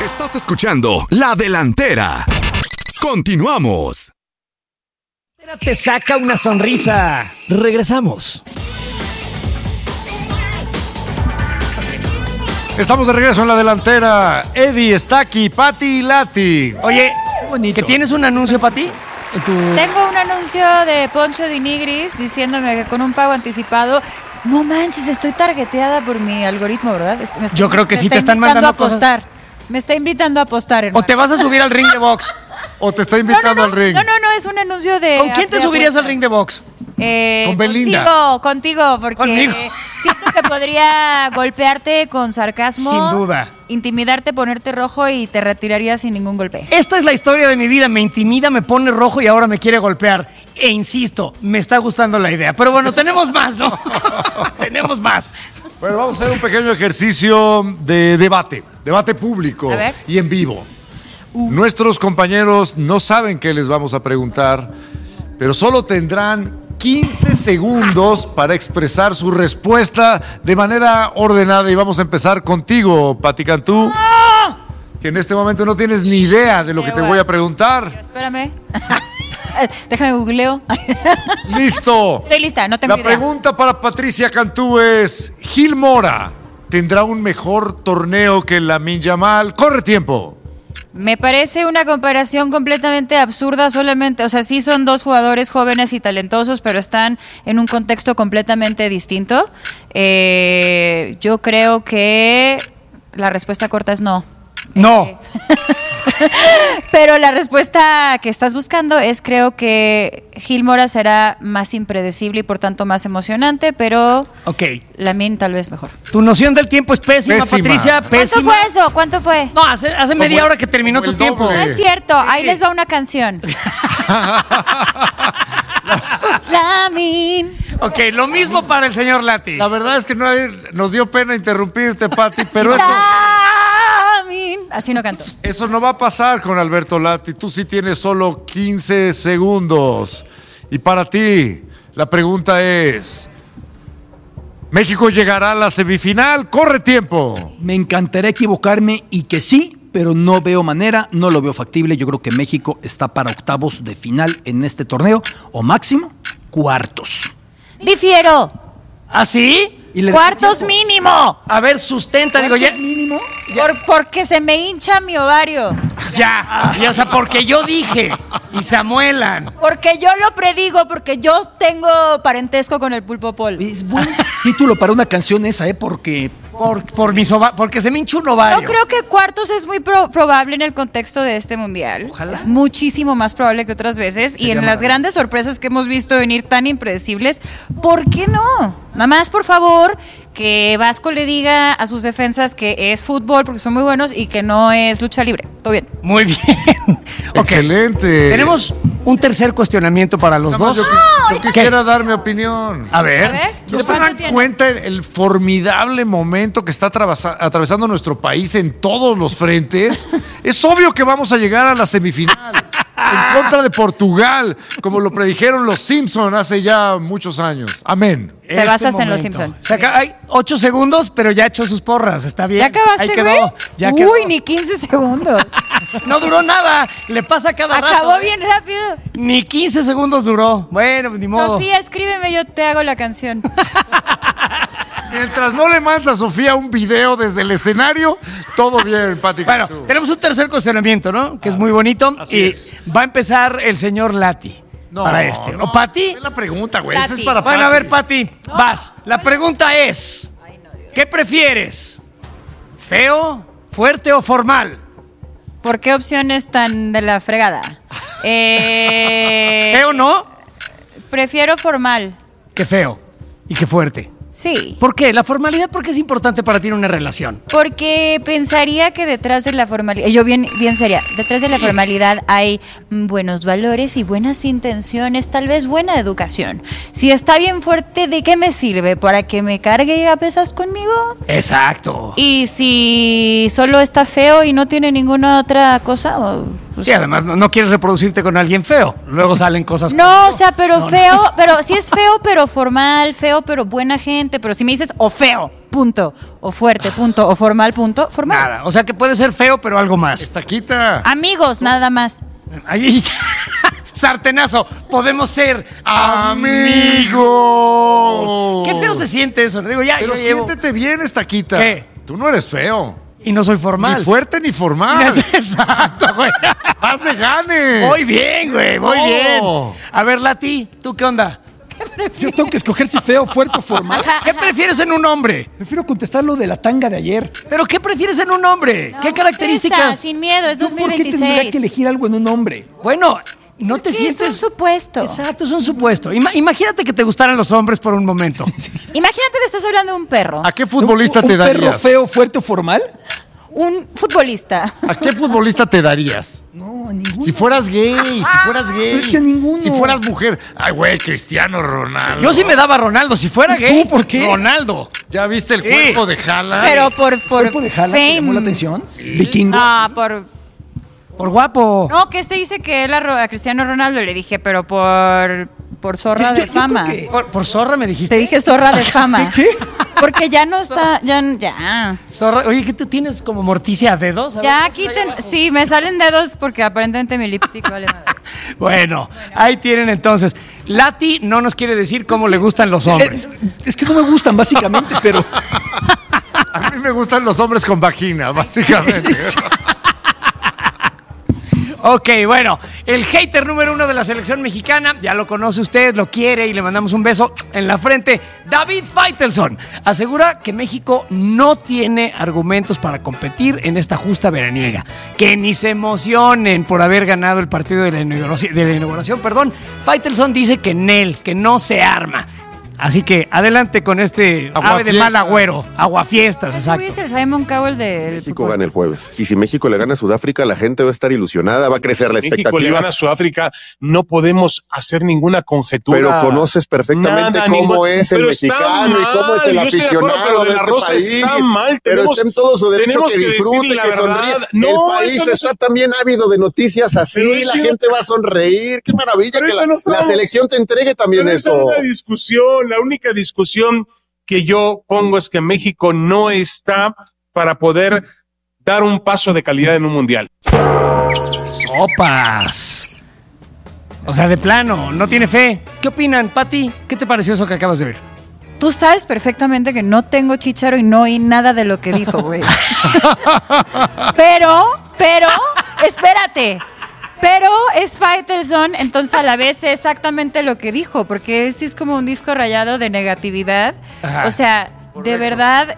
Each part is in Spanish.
Estás escuchando La Delantera. Continuamos. Te saca una sonrisa. Regresamos. Estamos de regreso en La Delantera. Eddie está aquí, Pati y Lati. Oye, ¿que tienes un anuncio para ti? Tengo un anuncio de Poncho de Nigris diciéndome que con un pago anticipado. No manches, estoy targeteada por mi algoritmo, ¿verdad? Yo creo que sí te están mandando a apostar. Me está invitando a apostar, hermano. ¿O te vas a subir al ring de box? ¿O te está invitando al ring? No, es un anuncio de... ¿Con quién te subirías al ring de box? Con Belinda. Contigo, porque ¿Conmigo? siento que podría golpearte con sarcasmo. Sin duda. Intimidarte, ponerte rojo y te retiraría sin ningún golpe. Esta es la historia de mi vida. Me intimida, me pone rojo y ahora me quiere golpear. E insisto, me está gustando la idea. Pero bueno, tenemos más, ¿no? Tenemos más. Bueno, vamos a hacer un pequeño ejercicio de debate público y en vivo. Nuestros compañeros no saben qué les vamos a preguntar, pero solo tendrán 15 segundos para expresar su respuesta de manera ordenada. Y vamos a empezar contigo, Pati Cantú, que en este momento no tienes ni idea de lo que te voy a preguntar. Espérame. Déjame googleo. ¡Listo! Estoy lista, no tengo idea. La pregunta para Patricia Cantú es: ¿Gil Mora tendrá un mejor torneo que Lamine Yamal? ¡Corre tiempo! Me parece una comparación completamente absurda solamente. O sea, sí son dos jugadores jóvenes y talentosos, pero están en un contexto completamente distinto. Yo creo que la respuesta corta es no. No. Pero la respuesta que estás buscando es: creo que Gil Mora será más impredecible y por tanto más emocionante, pero Lamine tal vez mejor. Tu noción del tiempo es pésima. Patricia, pésima. ¿Cuánto fue eso? ¿Cuánto fue? No, hace media hora que terminó tu tiempo. No es cierto, ahí les va una canción. Lamine. Ok, lo mismo para el señor Lati. La verdad es que nos dio pena interrumpirte, Pati, pero eso... Así no canto. Eso no va a pasar con Alberto Lati. Tú sí tienes solo 15 segundos. Y para ti, la pregunta es: ¿México llegará a la semifinal? ¡Corre tiempo! Me encantaría equivocarme y que sí, pero no veo manera, no lo veo factible. Yo creo que México está para octavos de final en este torneo, o máximo, cuartos. Difiero. ¿Ah, sí? Cuartos mínimo. A ver, sustenta, digo ya. ¿Mínimo? Porque se me hincha mi ovario. Ya, o sea, porque yo dije y se amuelan. Porque yo lo predigo, porque yo tengo parentesco con el Pulpo Pol. Es buen título para una canción esa, porque... Porque se me hincha un ovario. Yo creo que cuartos es muy probable en el contexto de este mundial. Ojalá. Es muchísimo más probable que otras veces. Y en las grandes sorpresas que hemos visto venir tan impredecibles, ¿por qué no? Nada más, por favor, que Vasco le diga a sus defensas que es fútbol porque son muy buenos y que no es lucha libre. Todo bien. Muy bien. Excelente. Tenemos un tercer cuestionamiento para los dos. Yo quisiera dar mi opinión. A ver. ¿No se dan cuenta el formidable momento que está atravesando nuestro país en todos los frentes? Es obvio que vamos a llegar a la semifinal en contra de Portugal, como lo predijeron los Simpson hace ya muchos años. Amén. Te basas en los Simpson. O sea, hay 8 segundos, pero ya echó sus porras. Está bien. ¿Ya acabaste, Ahí quedó. Ya Uy, quedó. ni 15 segundos. No duró nada. Le pasa cada rato. Acabó bien rápido. Ni 15 segundos duró. Bueno, ni modo. Sofía, escríbeme, yo te hago la canción. Mientras no le mandas a Sofía un video desde el escenario, todo bien, Pati. Bueno, tenemos un tercer cuestionamiento, ¿no? Que es muy bonito. Y va a empezar el señor Lati. Para este. ¿O Pati? Es la pregunta, güey. Esa es Lati. para Pati. Bueno, a ver, Pati, vas. La pregunta es: ¿qué prefieres? ¿Feo, fuerte o formal? ¿Por qué opciones tan de la fregada? ¿Feo no? Prefiero formal. ¿Qué feo? ¿Y qué fuerte? Sí. ¿Por qué? ¿La formalidad por qué es importante para ti en una relación? Porque pensaría que detrás de la formalidad, yo bien seria, detrás de la formalidad hay buenos valores y buenas intenciones, tal vez buena educación. Si está bien fuerte, ¿de qué me sirve? ¿Para que me cargue y a pesas conmigo? Exacto. Y si solo está feo y no tiene ninguna otra cosa, sí, además no quieres reproducirte con alguien feo. Luego salen cosas. No, o sea, pero feo, pero sí es feo, pero formal, feo, pero buena gente. Pero si me dices, o feo, punto, o fuerte, punto, o formal, punto, formal. Nada, o sea que puede ser feo, pero algo más. Estaquita. Amigos, nada más. Ahí, sartenazo, podemos ser ¡Amigos! Qué feo se siente eso. Digo, ya, Pero yo llevo- siéntete bien, Estaquita. ¿Qué? Tú no eres feo. Y no soy formal. Ni fuerte ni formal. Exacto, güey. ¡Haz de gane! Muy bien, güey, muy No. bien. A ver, Lati, ¿tú qué onda? Yo tengo que escoger si feo, fuerte o formal. ¿Qué prefieres en un hombre? Prefiero contestar lo de la tanga de ayer. ¿Pero qué prefieres en un hombre? ¿Qué No, características? contesta, sin miedo, es ¿Yo por qué tendría 2026. que elegir algo en un hombre? Bueno, no te ¿Qué sientes... es un supuesto? Exacto, es un supuesto. Imagínate que te gustaran los hombres por un momento. Imagínate que estás hablando de un perro, ¿A qué futbolista ¿Un te perro darías? feo, fuerte o formal? un futbolista. ¿A qué futbolista te darías? No, a ninguno. Si fueras gay, Es que a ninguno. Si fueras mujer. Ay, güey, Cristiano Ronaldo. Yo sí me daba a Ronaldo. Si fuera gay, ¿Tú por qué? Ronaldo. ¿Ya viste el Sí. cuerpo de Haaland? Pero por ¿Cuerpo de Jala te fame. llamó la atención? Vikingos. No, por... Por guapo. No, que dice que él a Cristiano Ronaldo. Le dije, pero por zorra de Yo fama. creo que- Por zorra me dijiste. Te dije zorra de fama. ¿Qué? Porque ya no está, ya. Zorra. Oye, ¿qué tú tienes como morticia a dedos? A Ya ver, quiten, sí, me salen dedos porque aparentemente mi lipstick vale nada. Bueno, ahí tienen entonces. Lati no nos quiere decir cómo le gustan los hombres. Es que no me gustan, básicamente, pero. A mí me gustan los hombres con vagina, básicamente. Ok, bueno, el hater número 1 de la selección mexicana, ya lo conoce usted, lo quiere y le mandamos un beso en la frente. David Faitelson asegura que México no tiene argumentos para competir en esta justa veraniega. Que ni se emocionen por haber ganado el partido de la inauguración. Faitelson dice que que no se arma. Así que adelante con este ave de mal agüero. Aguafiestas, exacto. Es el Simon Cowell del México gana el jueves. Y si México le gana a Sudáfrica, la gente va a estar ilusionada, va a crecer la México le expectativa. gana a Sudáfrica, no podemos hacer ninguna conjetura. Pero conoces perfectamente cómo es el pero está mexicano y cómo es el mal, yo estoy de acuerdo, aficionado pero de de la este Rosa país. está mal. Pero Tenemos- está en todo su derecho tenemos que que disfrute, decir la que sonríe. verdad. El No, país eso no está se- también ávido de noticias así, Pero la eso no- gente va a sonreír. Qué maravilla Pero que eso la, no está- la selección te entregue también Pero esa eso. es la discusión, la única discusión que yo pongo es que México no está para poder dar un paso de calidad en un mundial. Sopas. O sea, de plano, no tiene fe. ¿Qué opinan, Pati? ¿Qué te pareció eso que acabas de ver? Tú sabes perfectamente que no tengo chícharo y no oí nada de lo que dijo, güey. pero, espérate. Pero es Faitelson, entonces a la vez sé exactamente lo que dijo, porque él sí es como un disco rayado de negatividad. Ajá. O sea, de verdad,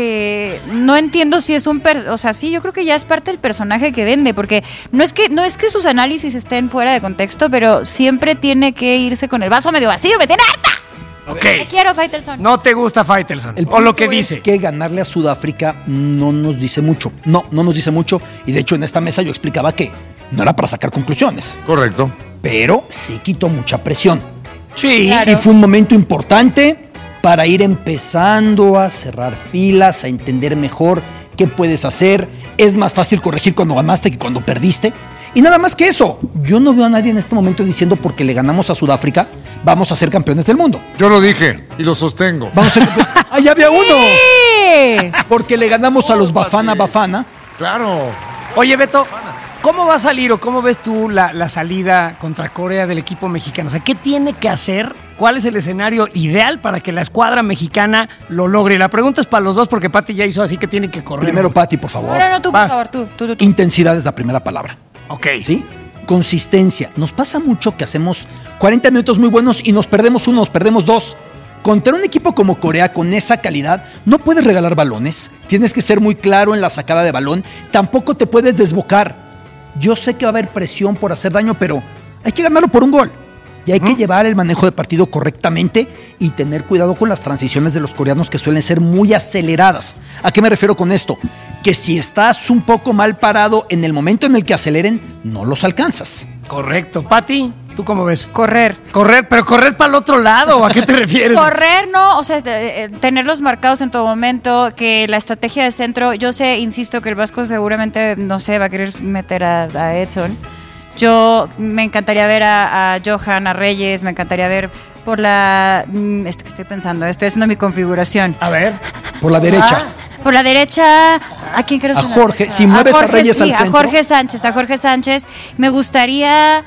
no entiendo si es o sea, sí, yo creo que ya es parte del personaje que vende, porque no es que sus análisis estén fuera de contexto, pero siempre tiene que irse con el vaso medio vacío, me tiene harta. Ok. Te quiero, Faitelson. No te gusta Faitelson. El O lo que punto es dice. que ganarle a Sudáfrica no nos dice mucho. No nos dice mucho. Y de hecho, en esta mesa yo explicaba que no era para sacar conclusiones, Correcto. pero sí quitó mucha presión. Sí. Claro. Y fue un momento importante para ir empezando a cerrar filas, a entender mejor qué puedes hacer. Es más fácil corregir cuando ganaste que cuando perdiste. Y nada más que eso, yo no veo a nadie en este momento diciendo porque le ganamos a Sudáfrica, vamos a ser campeones del mundo. Yo lo dije y lo sostengo. Vamos a ser campeones. ¡Ah, ya había uno! Sí. Porque le ganamos a los Bafana. Claro. Oye, Beto, ¿cómo va a salir o cómo ves tú la salida contra Corea del equipo mexicano? O sea, ¿qué tiene que hacer? ¿Cuál es el escenario ideal para que la escuadra mexicana lo logre? Y la pregunta es para los dos porque Pati ya hizo así que tiene que correr. Primero, Pati, por favor. No, tú, por Vas. favor, tú. Intensidad es la primera palabra. Ok. ¿Sí? Consistencia. Nos pasa mucho que hacemos 40 minutos muy buenos y nos perdemos uno, nos perdemos dos. Contra un equipo como Corea con esa calidad, no puedes regalar balones. Tienes que ser muy claro en la sacada de balón. Tampoco te puedes desbocar. Yo sé que va a haber presión por hacer daño, pero hay que ganarlo por un gol. Y hay que llevar el manejo de partido correctamente y tener cuidado con las transiciones de los coreanos que suelen ser muy aceleradas. ¿A qué me refiero con esto? Que si estás un poco mal parado en el momento en el que aceleren, no los alcanzas. Correcto. Pati, ¿tú cómo ves? Correr. Correr, pero correr para el otro lado. ¿A qué te refieres? Correr, no, o sea, tenerlos marcados en todo momento, que la estrategia de centro, yo sé, insisto, que el Vasco seguramente, no sé, va a querer meter a Edson. Yo me encantaría ver a Johan, a Reyes, me encantaría ver Por la... Esto que estoy pensando, estoy haciendo mi configuración. A ver. Por la derecha. Por la derecha, ¿a quién creo que A Jorge, si mueves a Reyes al centro. A Jorge Sánchez. Me gustaría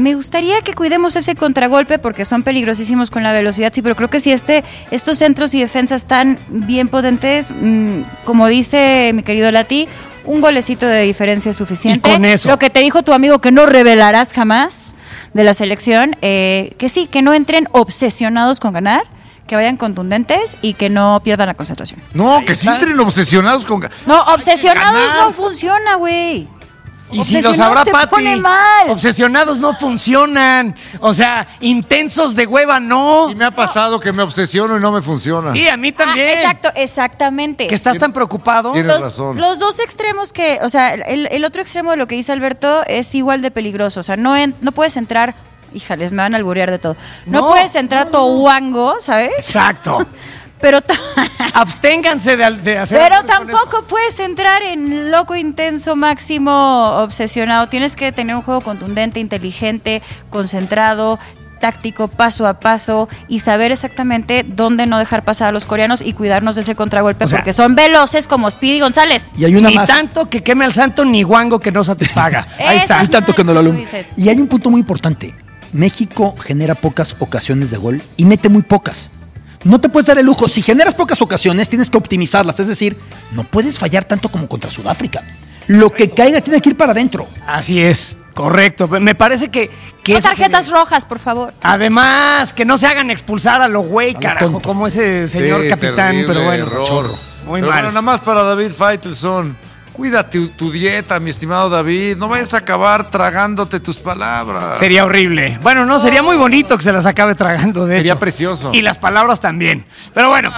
que cuidemos ese contragolpe porque son peligrosísimos con la velocidad, sí, pero creo que si estos centros y defensas están bien potentes, como dice mi querido Lati, un golecito de diferencia es suficiente. Y con eso. Lo que te dijo tu amigo que no revelarás jamás de la selección, que sí, que no entren obsesionados con ganar, que vayan contundentes y que no pierdan la concentración. No, que sí entren obsesionados con... No, obsesionados no funciona, güey. Y si lo sabrá te Pati, pone mal. obsesionados no funcionan. O sea, intensos de hueva no. Y me ha pasado que me obsesiono y no me funciona. Sí, a mí también. Exactamente. Que estás tan preocupado. Tienes razón. Los dos extremos que, o sea, el otro extremo de lo que dice Alberto es igual de peligroso. O sea, no puedes entrar, híjales, me van a alburear de todo. No puedes entrar tohuango, ¿sabes? Exacto. Pero absténganse de hacer. Pero tampoco puedes entrar en loco, intenso, máximo, obsesionado. Tienes que tener un juego contundente, inteligente, concentrado, táctico, paso a paso y saber exactamente dónde no dejar pasar a los coreanos y cuidarnos de ese contragolpe, o sea, porque son veloces como Speedy González. Y hay una ni más. Tanto que queme al santo ni guango que no satisfaga. Ahí está. Y tanto que no lo alumbre. Y hay un punto muy importante. México genera pocas ocasiones de gol y mete muy pocas. No te puedes dar el lujo. Si generas pocas ocasiones, tienes que optimizarlas. Es decir, no puedes fallar tanto como contra Sudáfrica. Lo que caiga tiene que ir para adentro. Así es, correcto. Me parece que no tarjetas rojas, por favor. Además, que no se hagan expulsar a lo güey, carajo, como ese señor capitán. Pero bueno, chorro. Muy mal. Bueno, nada más para David Faitelson. Cuida tu dieta, mi estimado David. No vayas a acabar tragándote tus palabras. Sería horrible. Bueno, no, sería muy bonito que se las acabe tragando, de hecho. Sería precioso. Y las palabras también. Pero bueno,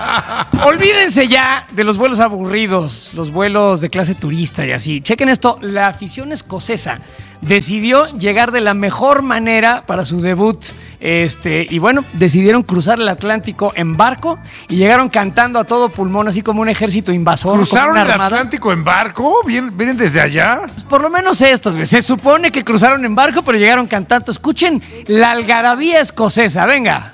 olvídense ya de los vuelos aburridos, los vuelos de clase turista y así. Chequen esto, la afición escocesa decidió llegar de la mejor manera para su debut. Y bueno, decidieron cruzar el Atlántico en barco y llegaron cantando a todo pulmón, así como un ejército invasor. ¿Cruzaron el Atlántico en barco? ¿Vienen desde allá? Pues por lo menos estos, se supone que cruzaron en barco, pero llegaron cantando. Escuchen la algarabía escocesa, venga.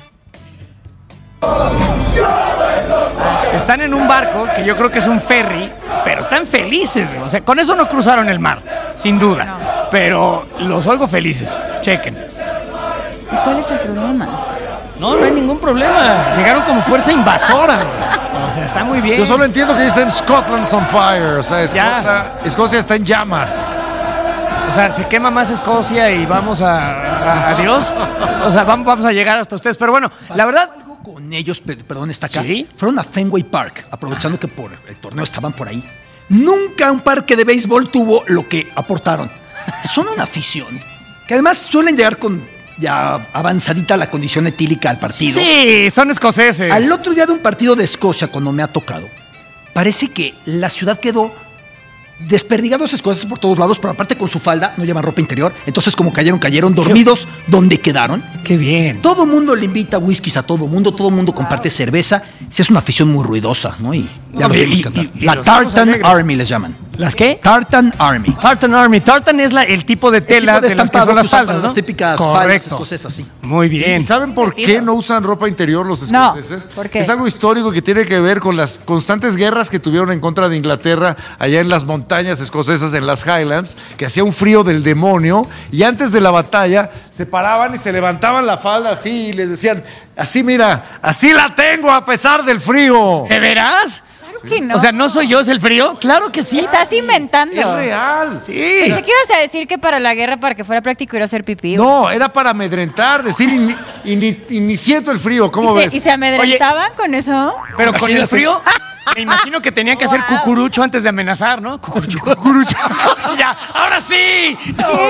Están en un barco, que yo creo que es un ferry, pero están felices, o sea, con eso no cruzaron el mar, sin duda, no. Pero los oigo felices, chequen. ¿Y cuál es el problema? No hay ningún problema, llegaron como fuerza invasora, o sea, está muy bien. Yo solo entiendo que dicen Scotland's on fire, o sea, Escocia está en llamas. O sea, se quema más Escocia y vamos a Dios, o sea, vamos a llegar hasta ustedes, pero bueno, la verdad... Con ellos, perdón, está acá. ¿Sí? Fueron a Fenway Park, aprovechando que por el torneo estaban por ahí. Nunca un parque de béisbol tuvo lo que aportaron. Son una afición que además suelen llegar con ya avanzadita la condición etílica al partido. Sí, son escoceses. Al otro día de un partido de Escocia, cuando me ha tocado, parece que la ciudad quedó desperdigados escoceses por todos lados, pero aparte con su falda, no llevan ropa interior, entonces como cayeron dormidos donde quedaron. Qué bien. Todo mundo le invita whiskies a todo mundo comparte cerveza, sí es una afición muy ruidosa, ¿no? Y ya la Tartan Army les llaman. ¿Las qué? Tartan Army. Tartan Army. Tartan es el tipo de tela de las que son las faldas, ¿no? Las típicas faldas escocesas, sí. Muy bien. ¿Y saben por qué no usan ropa interior los escoceses? No, ¿por qué? Es algo histórico que tiene que ver con las constantes guerras que tuvieron en contra de Inglaterra allá en las montañas escocesas, en las Highlands, que hacía un frío del demonio, y antes de la batalla se paraban y se levantaban la falda así y les decían, así mira, así la tengo a pesar del frío. ¿De veras? Que no. O sea, ¿no soy yo, es el frío? Claro que sí. Estás inventando. Es real. Sí. Pensé que ibas a decir que para la guerra, para que fuera práctico, ir a hacer pipí. No, era para amedrentar, decir, ni siento el frío, ¿cómo ves? ¿Y se amedrentaban con eso? Pero con el frío... Me imagino que tenían que hacer cucurucho antes de amenazar, ¿no? Cucurucho. Ya, ahora sí.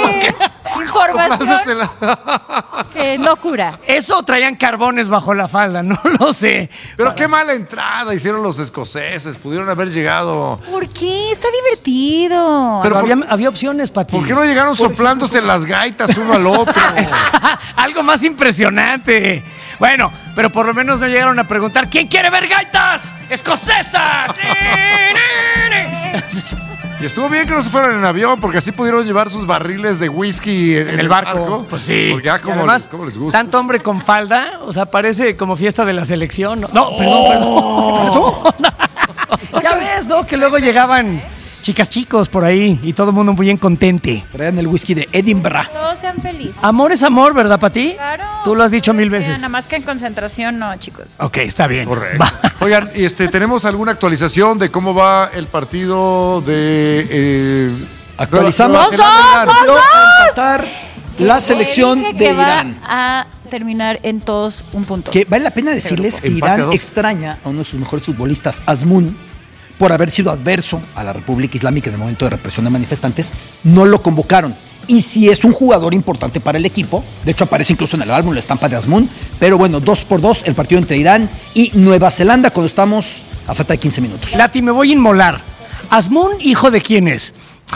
Información que no cura. Eso traían carbones bajo la falda, no lo sé. Pero qué mala entrada hicieron los escoceses, pudieron haber llegado. ¿Por qué? Está divertido. Pero había opciones, Pati. ¿Por qué no llegaron soplándose las gaitas uno al otro? Algo más impresionante. Bueno, pero por lo menos no llegaron a preguntar ¿quién quiere ver gaitas? ¡Escocesa! Y estuvo bien que no se fueran en avión, porque así pudieron llevar sus barriles de whisky en el barco. Pues sí. Porque Y además, ¿cómo les gusta? tanto hombre con falda, o sea, parece como fiesta de la selección. No, perdón. ¿Qué pasó? Ya ves, ¿no? Que luego llegaban chicos por ahí y todo el mundo muy bien contente. Traían el whisky de Edinburgh. Todos sean felices. Amor es amor, ¿verdad, Pati? Claro. Tú lo has dicho 1000 veces. Nada más que en concentración, no, chicos. Ok, está bien. Correcto. Va. Oigan, ¿tenemos alguna actualización de cómo va el partido de... Actualizamos. Nueva Zelanda? Volvió a empatar la selección Dije de que va Irán. a terminar en todos un punto. Que vale la pena decirles que empate a Irán 2. extraña a uno de sus mejores futbolistas, Azmoun, por haber sido adverso a la República Islámica en el momento de represión de manifestantes. No lo convocaron. Y sí es un jugador importante para el equipo. De hecho, aparece incluso en el álbum la estampa de Azmoun. Pero bueno, 2-2 el partido entre Irán y Nueva Zelanda cuando estamos a falta de 15 minutos. Lati, me voy a inmolar. ¿Azmoun, hijo de quién es?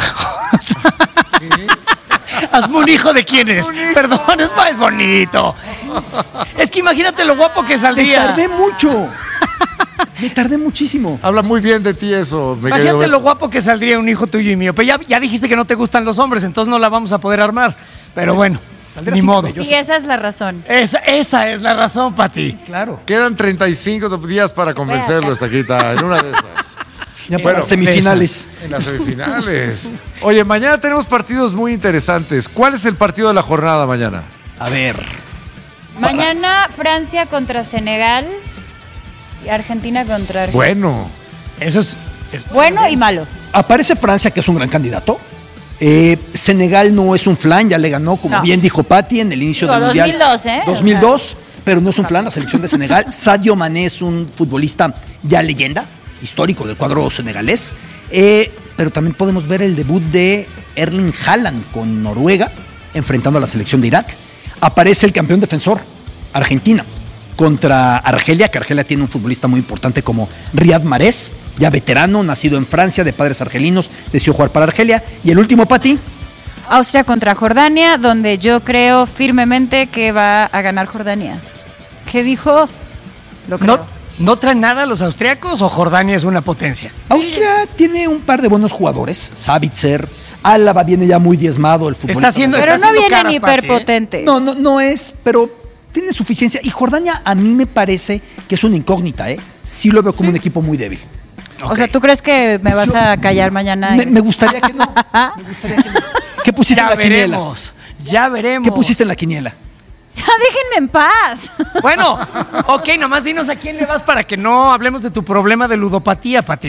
Azmoun, hijo de quién es. Perdón, es más bonito. Es que imagínate lo guapo que Me saldría. tardé mucho. Me tardé muchísimo. Habla muy bien de ti eso. Imagínate lo guapo que saldría un hijo tuyo y mío. Pero ya dijiste que no te gustan los hombres, entonces no la vamos a poder armar. Pero bueno, Saldrá ni así modo. cabelloso. Sí, esa es la razón. Esa es la razón, Pati. Claro. Quedan 35 días para convencerlo, Estaquita, en una de esas. Ya para las semifinales. En las semifinales. Oye, mañana tenemos partidos muy interesantes. ¿Cuál es el partido de la jornada mañana? A ver. Mañana Francia contra Senegal y Argentina contra Argentina. Bueno. Eso es Bueno y malo. Aparece Francia, que es un gran candidato. Senegal no es un flan, ya le ganó, como No. bien dijo Patti, en el inicio Digo, del Mundial. 2002, ¿eh? 2002, pero no es un flan, la selección de Senegal. Sadio Mané es un futbolista ya leyenda, histórico del cuadro senegalés. Pero también podemos ver el debut de Erling Haaland con Noruega, enfrentando a la selección de Irak. Aparece el campeón defensor, Argentina, contra Argelia, que Argelia tiene un futbolista muy importante como Riyad Mahrez, ya veterano, nacido en Francia, de padres argelinos, decidió jugar para Argelia. Y el último, Pati, Austria contra Jordania, donde yo creo firmemente que va a ganar Jordania. ¿Qué dijo? Lo creo. ¿No traen nada los austriacos o Jordania es una potencia? Austria tiene un par de buenos jugadores, Sabitzer, Álava viene ya muy diezmado, el futbolista. Pero no vienen caras, Pati, ¿eh? hiperpotentes. No es, pero tiene suficiencia. Y Jordania a mí me parece que es una incógnita, ¿eh? Sí lo veo como un equipo muy débil. O sea, ¿tú crees que me vas a callar mañana? Me gustaría que no. ¿Qué pusiste en la quiniela? Ya veremos. ¿Qué pusiste en la quiniela? Ya déjenme en paz. Bueno, ok, nomás dinos a quién le vas para que no hablemos de tu problema de ludopatía, Pati.